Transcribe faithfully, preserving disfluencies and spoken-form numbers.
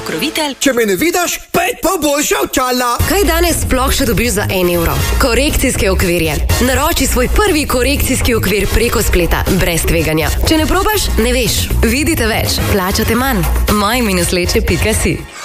Pokrovitelj. Če me ne vidiš, pet pa boljša očala. Kaj danes sploh še dobiš za en evro? Korekcijske okvirje. Naroči svoj prvi korekcijski okvir preko spleta, brez tveganja. Če ne probaš, ne veš. Vidite več, plačate manj. moj minus leče pika si.